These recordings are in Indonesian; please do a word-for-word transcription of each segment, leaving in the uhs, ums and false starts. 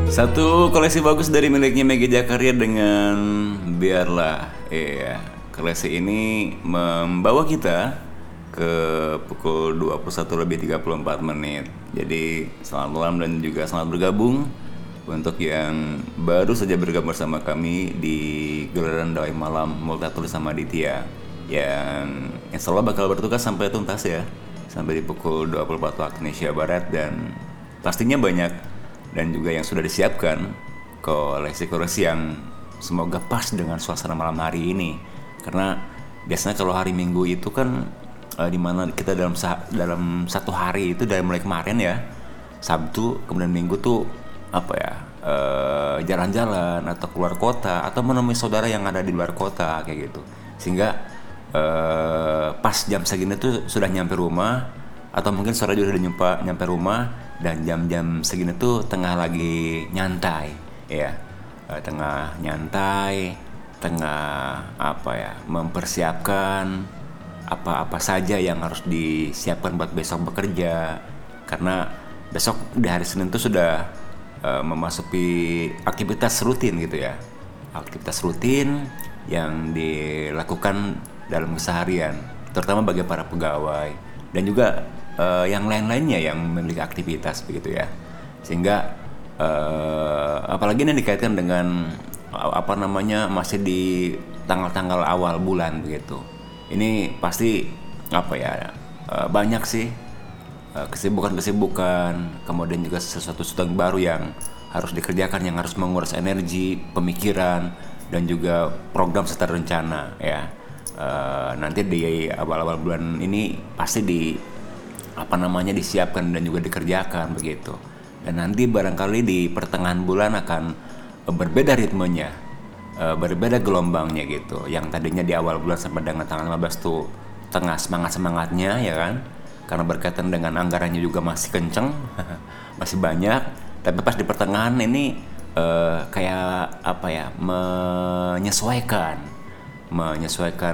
Satu koleksi bagus dari miliknya Mega Jakaria dengan Biarlah. Iya, koleksi ini membawa kita ke pukul dua puluh satu lebih tiga puluh empat menit. Jadi selamat malam dan juga selamat bergabung untuk yang baru saja bergabung bersama kami di gelaran Dawai Malam Multitulis sama Aditya yang insya Allah bakal bertugas sampai tuntas ya, sampai di pukul dua puluh empat waktu Indonesia Barat, dan pastinya banyak dan juga yang sudah disiapkan koleksi-koleksi yang semoga pas dengan suasana malam hari ini. Karena biasanya kalau hari Minggu itu kan uh, dimana kita dalam sa- dalam satu hari itu dari mulai kemarin ya, Sabtu kemudian Minggu tuh apa ya, uh, jalan-jalan atau keluar kota atau menemui saudara yang ada di luar kota kayak gitu, sehingga uh, pas jam segini tuh sudah nyampe rumah, atau mungkin sore juga udah nyampe, nyampe rumah, dan jam-jam segini tuh tengah lagi nyantai ya, uh, tengah nyantai, tengah apa ya, mempersiapkan apa-apa saja yang harus disiapkan buat besok bekerja, karena besok di hari Senin tuh sudah uh, memasuki aktivitas rutin gitu ya, aktivitas rutin yang dilakukan dalam keseharian, terutama bagi para pegawai dan juga uh, yang lain-lainnya yang memiliki aktivitas begitu ya. Sehingga uh, apalagi ini dikaitkan dengan uh, apa namanya, masih di tanggal-tanggal awal bulan begitu. Ini pasti apa ya, uh, banyak sih uh, kesibukan-kesibukan, kemudian juga sesuatu sesuatu yang baru yang harus dikerjakan, yang harus menguras energi, pemikiran, dan juga program serta rencana ya. Uh, nanti di awal-awal bulan ini pasti di apa namanya disiapkan dan juga dikerjakan begitu. Dan nanti barangkali di pertengahan bulan akan uh, berbeda ritmenya, uh, berbeda gelombangnya gitu. Yang tadinya di awal bulan sampai dengan tanggal lima belas tuh tengah semangat-semangatnya ya kan, karena berkaitan dengan anggarannya juga masih kenceng, masih banyak. Tapi pas di pertengahan ini uh, kayak apa ya, menyesuaikan menyesuaikan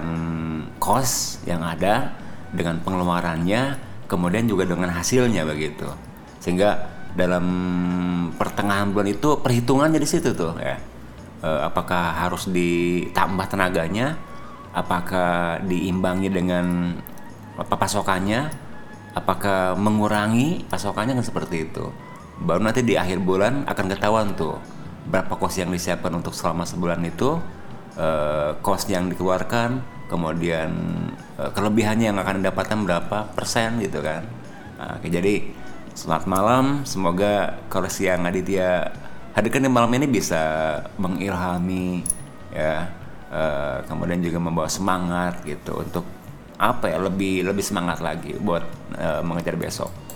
cost yang ada dengan pengeluarannya, kemudian juga dengan hasilnya begitu. Sehingga dalam pertengahan bulan itu perhitungannya di situ tuh ya. E, apakah harus ditambah tenaganya, apakah diimbangi dengan apa pasokannya, apakah mengurangi pasokannya, kan seperti itu. Baru nanti di akhir bulan akan ketahuan tuh berapa cost yang disiapkan untuk selama sebulan itu, Uh, cost yang dikeluarkan, kemudian uh, kelebihannya yang akan didapatkan berapa persen gitu kan. Nah, okay, jadi selamat malam, semoga koleksi yang Aditya hadirkan di malam ini bisa mengilhami ya, uh, kemudian juga membawa semangat gitu untuk apa ya, lebih lebih semangat lagi buat uh, mengejar besok.